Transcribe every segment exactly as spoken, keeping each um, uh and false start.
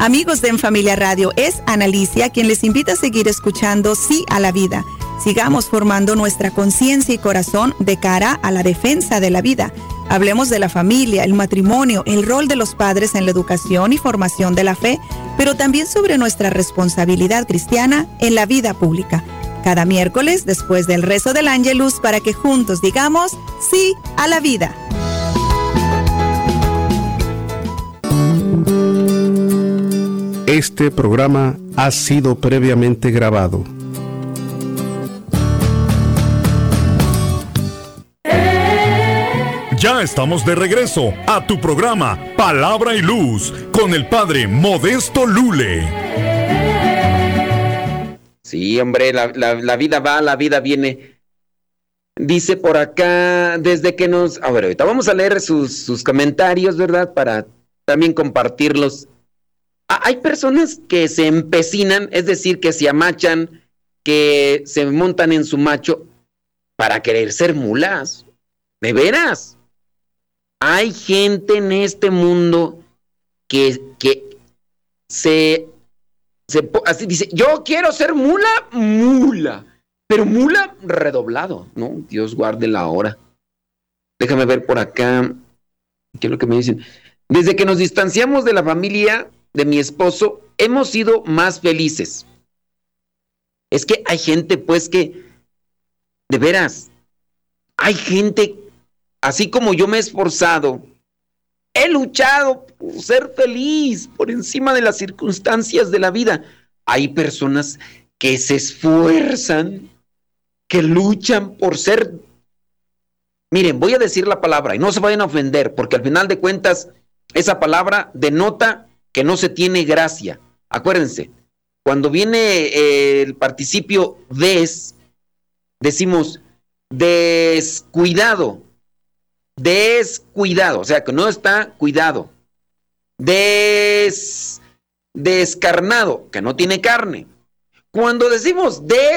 Amigos de En Familia Radio, es Analicia quien les invita a seguir escuchando Sí a la Vida. Sigamos formando nuestra conciencia y corazón de cara a la defensa de la vida. Hablemos de la familia, el matrimonio, el rol de los padres en la educación y formación de la fe, pero también sobre nuestra responsabilidad cristiana en la vida pública. Cada miércoles, después del rezo del Ángelus, para que juntos digamos sí a la vida. Este programa ha sido previamente grabado. Ya estamos de regreso a tu programa Palabra y Luz con el Padre Modesto Lule. Sí, hombre, la, la, la vida va, la vida viene. Dice por acá, desde que nos... A ver, ahorita vamos a leer sus, sus comentarios, ¿verdad? Para también compartirlos. Ah, hay personas que se empecinan, es decir, que se amachan, que se montan en su macho para querer ser mulas. ¿De veras? Hay gente en este mundo que, que se, se así dice, yo quiero ser mula, mula, pero mula redoblado, ¿no? Dios guarde la hora. Déjame ver por acá, ¿qué es lo que me dicen? Desde que nos distanciamos de la familia de mi esposo, hemos sido más felices. Es que hay gente, pues, que, de veras, hay gente, así como yo me he esforzado, he luchado por ser feliz por encima de las circunstancias de la vida. Hay personas que se esfuerzan, que luchan por ser... Miren, voy a decir la palabra y no se vayan a ofender, porque al final de cuentas, esa palabra denota que no se tiene gracia. Acuérdense, cuando viene el participio des, decimos descuidado. Descuidado, o sea que no está cuidado. Des, descarnado, que no tiene carne. Cuando decimos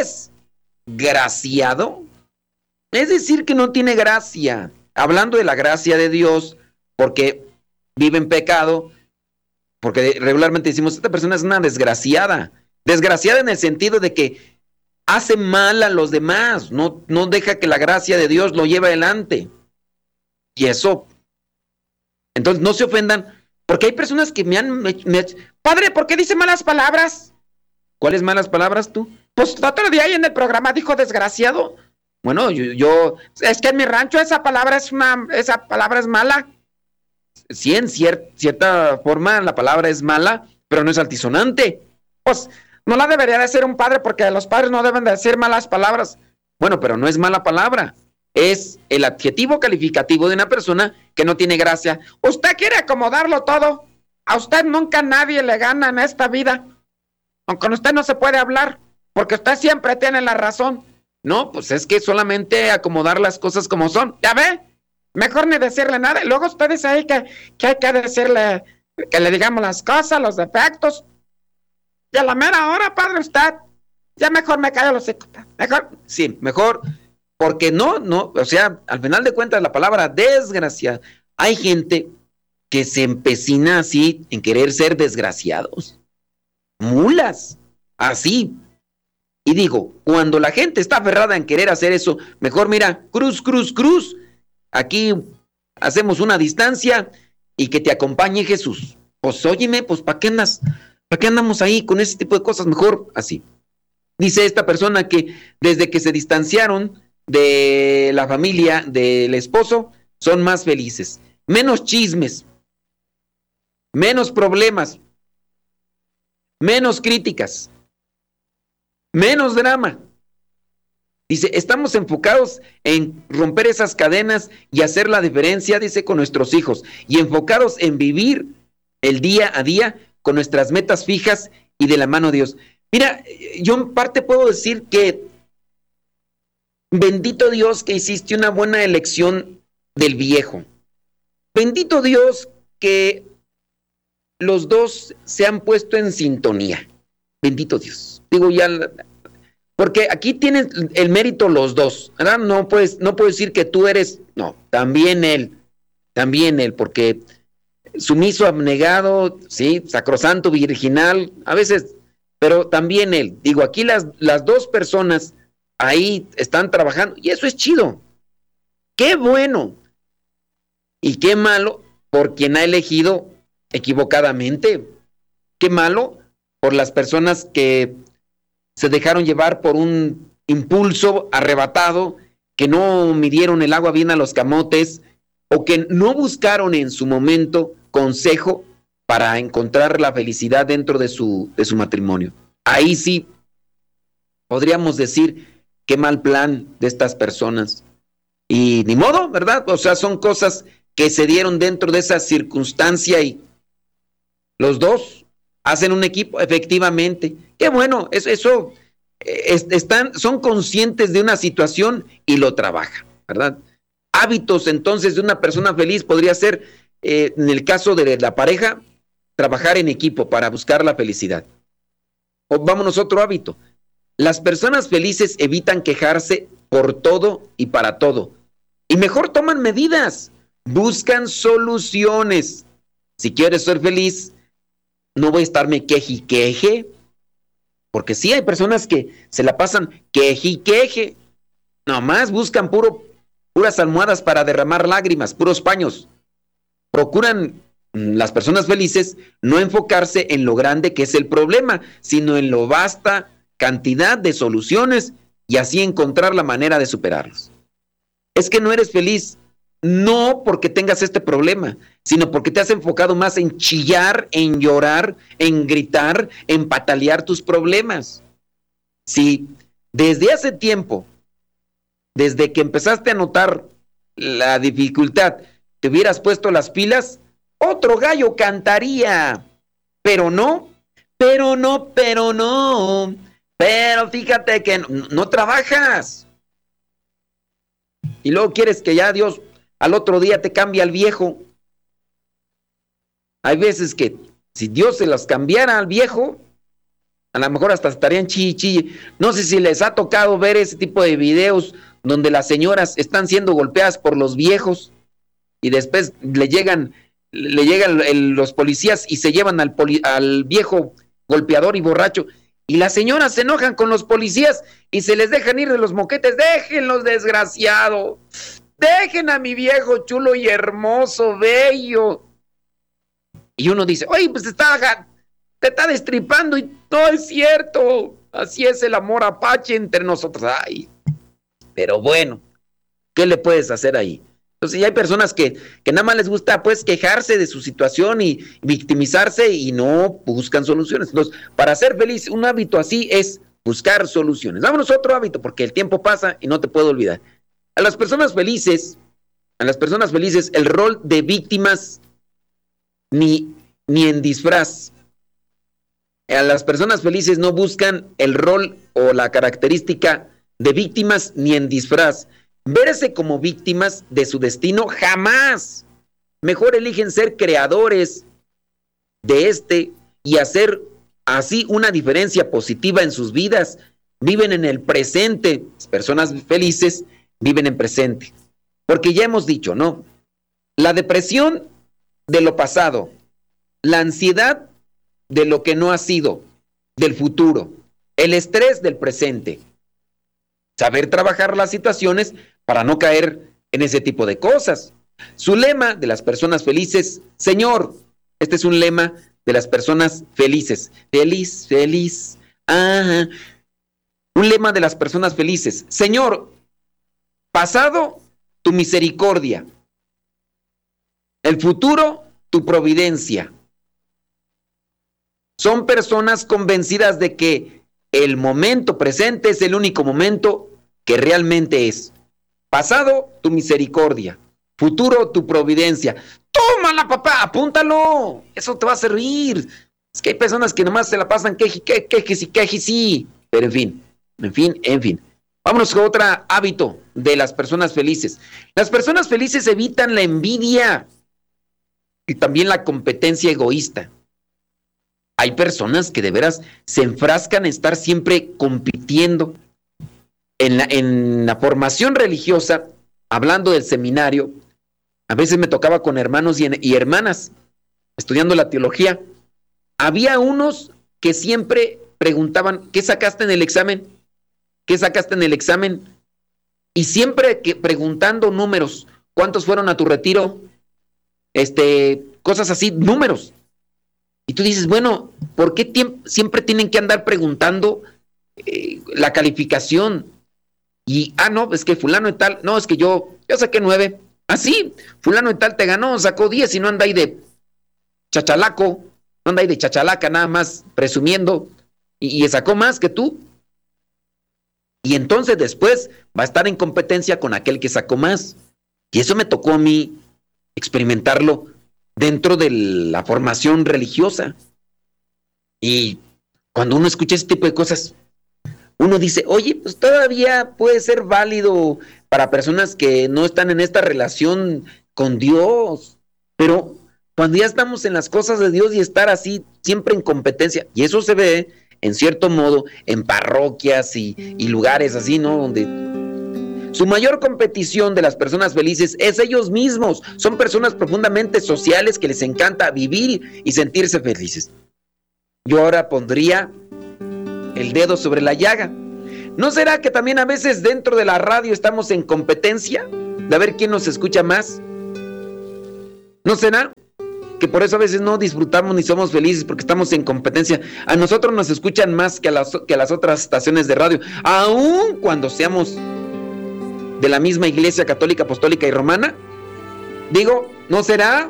desgraciado, es decir que no tiene gracia. Hablando de la gracia de Dios, porque vive en pecado, porque regularmente decimos, esta persona es una desgraciada. Desgraciada en el sentido de que hace mal a los demás, no, no deja que la gracia de Dios lo lleve adelante. Y eso, entonces no se ofendan, porque hay personas que me han... Me, me, Padre, ¿por qué dice malas palabras? ¿Cuáles malas palabras tú? Pues el otro día ahí en el programa dijo desgraciado. Bueno, yo, yo es que en mi rancho esa palabra es una, esa palabra es mala. Sí, en cier, cierta forma la palabra es mala, pero no es altisonante. Pues no la debería decir un padre, porque los padres no deben de decir malas palabras. Bueno, pero no es mala palabra. Es el adjetivo calificativo de una persona que no tiene gracia. Usted quiere acomodarlo todo. A usted nunca nadie le gana en esta vida. Con usted no se puede hablar, porque usted siempre tiene la razón. No, pues es que solamente acomodar las cosas como son. ¿Ya ve? Mejor ni decirle nada. Y luego usted dice ahí que, que hay que decirle, que le digamos las cosas, los defectos. Y a la mera hora, padre, usted, ya mejor me callo los hocico. Mejor, sí, mejor... Porque no, no, o sea, al final de cuentas la palabra desgracia, hay gente que se empecina así en querer ser desgraciados. Mulas, así. Y digo, cuando la gente está aferrada en querer hacer eso, mejor mira, cruz, cruz, cruz. Aquí hacemos una distancia y que te acompañe Jesús. Pues óyeme, pues ¿para qué andas? ¿Para qué andamos ahí con ese tipo de cosas? Mejor así. Dice esta persona que desde que se distanciaron de la familia del esposo, son más felices, menos chismes, menos problemas, menos críticas, menos drama. Dice, estamos enfocados en romper esas cadenas y hacer la diferencia, dice, con nuestros hijos, y enfocados en vivir el día a día con nuestras metas fijas y de la mano de Dios. Mira, yo en parte puedo decir que bendito Dios que hiciste una buena elección del viejo. Bendito Dios que los dos se han puesto en sintonía. Bendito Dios. Digo ya, porque aquí tienen el mérito los dos, ¿verdad? No puedes, no puedo decir que tú eres, no, también él, también él, porque sumiso, abnegado, sí, sacrosanto, virginal, a veces, pero también él. Digo, aquí las, las dos personas ahí están trabajando y eso es chido. Qué bueno y qué malo por quien ha elegido equivocadamente. Qué malo por las personas que se dejaron llevar por un impulso arrebatado, que no midieron el agua bien a los camotes o que no buscaron en su momento consejo para encontrar la felicidad dentro de su, de su matrimonio. Ahí sí podríamos decir qué mal plan de estas personas. Y ni modo, ¿verdad? O sea, son cosas que se dieron dentro de esa circunstancia y los dos hacen un equipo, efectivamente. Qué bueno, eso, eso es, están, son conscientes de una situación y lo trabajan, ¿verdad? Hábitos entonces de una persona feliz podría ser, eh, en el caso de la pareja, trabajar en equipo para buscar la felicidad. O vámonos a otro hábito. Las personas felices evitan quejarse por todo y para todo. Y mejor toman medidas, buscan soluciones. Si quieres ser feliz, no voy a estarme queje y queje, porque sí hay personas que se la pasan queje y queje. Nomás buscan puro, puras almohadas para derramar lágrimas, puros paños. Procuran las personas felices no enfocarse en lo grande que es el problema, sino en lo vasta cantidad de soluciones y así encontrar la manera de superarlos. Es que no eres feliz, no porque tengas este problema, sino porque te has enfocado más en chillar, en llorar, en gritar, en patalear tus problemas. Si desde hace tiempo, desde que empezaste a notar la dificultad, te hubieras puesto las pilas, otro gallo cantaría, pero no, pero no, pero no, pero fíjate que no, no trabajas. Y luego quieres que ya Dios al otro día te cambie al viejo. Hay veces que si Dios se las cambiara al viejo, a lo mejor hasta estarían chille, chille. No sé si les ha tocado ver ese tipo de videos donde las señoras están siendo golpeadas por los viejos y después le llegan, le llegan el, los policías y se llevan al, poli, al viejo golpeador y borracho. Y las señoras se enojan con los policías y se les dejan ir de los moquetes. Déjenlos, desgraciado. Dejen a mi viejo chulo y hermoso, bello. Y uno dice, oye, pues te está, te está destripando y no es cierto. Así es el amor apache entre nosotros. Ay, pero bueno, ¿qué le puedes hacer ahí? Entonces ya hay personas que, que nada más les gusta pues quejarse de su situación y victimizarse y no buscan soluciones. Entonces, para ser feliz, un hábito así es buscar soluciones. Vámonos a otro hábito porque el tiempo pasa y no te puedo olvidar. A las personas felices, a las personas felices, el rol de víctimas ni, ni en disfraz. A las personas felices no buscan el rol o la característica de víctimas ni en disfraz. Verse como víctimas de su destino, jamás. Mejor eligen ser creadores de este y hacer así una diferencia positiva en sus vidas. Viven en el presente. Las personas felices viven en presente. Porque ya hemos dicho, ¿no? La depresión de lo pasado, la ansiedad de lo que no ha sido, del futuro, el estrés del presente. Saber trabajar las situaciones para no caer en ese tipo de cosas. Su lema de las personas felices, Señor, este es un lema de las personas felices. Feliz, feliz. Ah, un lema de las personas felices. Señor, pasado, tu misericordia. El futuro, tu providencia. Son personas convencidas de que el momento presente es el único momento que realmente es. Pasado, tu misericordia. Futuro, tu providencia. ¡Tómala, papá! ¡Apúntalo! Eso te va a servir. Es que hay personas que nomás se la pasan queje, queje, quejes y quejes, sí. Pero en fin, en fin, en fin. Vámonos con otro hábito de las personas felices. Las personas felices evitan la envidia y también la competencia egoísta. Hay personas que de veras se enfrascan en estar siempre compitiendo. En la, en la formación religiosa, hablando del seminario, a veces me tocaba con hermanos y, y hermanas estudiando la teología, había unos que siempre preguntaban, ¿qué sacaste en el examen? ¿Qué sacaste en el examen? Y siempre que preguntando números, ¿cuántos fueron a tu retiro? Este, cosas así, números. Y tú dices, bueno, ¿por qué tiemp- siempre tienen que andar preguntando eh, la calificación? Y, ah, no, es que fulano y tal, no, es que yo, yo saqué nueve. Ah, sí, fulano y tal te ganó, sacó diez y no anda ahí de chachalaco, no anda ahí de chachalaca nada más presumiendo y, y sacó más que tú. Y entonces después va a estar en competencia con aquel que sacó más. Y eso me tocó a mí experimentarlo dentro de la formación religiosa. Y cuando uno escucha ese tipo de cosas, uno dice, oye, pues todavía puede ser válido para personas que no están en esta relación con Dios. Pero cuando ya estamos en las cosas de Dios y estar así siempre en competencia, y eso se ve en cierto modo en parroquias y, y lugares así, ¿no? Donde su mayor competición de las personas felices es ellos mismos. Son personas profundamente sociales que les encanta vivir y sentirse felices. Yo ahora pondría el dedo sobre la llaga. ¿No será que también a veces dentro de la radio estamos en competencia de a ver quién nos escucha más? ¿No será que por eso a veces no disfrutamos ni somos felices porque estamos en competencia? A nosotros nos escuchan más que a las, que a las otras estaciones de radio, aun cuando seamos de la misma iglesia católica, apostólica y romana. Digo, ¿no será?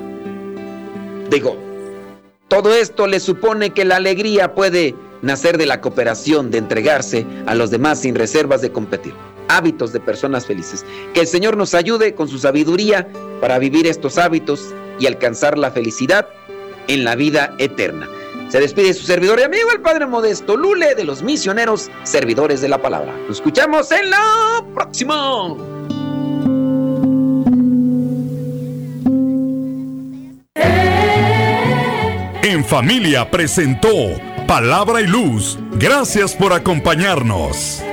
Digo, todo esto le supone que la alegría puede nacer de la cooperación, de entregarse a los demás sin reservas, de competir. Hábitos de personas felices. Que el Señor nos ayude con su sabiduría para vivir estos hábitos y alcanzar la felicidad en la vida eterna. Se despide su servidor y amigo, el Padre Modesto Lule, de los misioneros servidores de la palabra. Nos escuchamos en la próxima. En Familia presentó Palabra y Luz. Gracias por acompañarnos.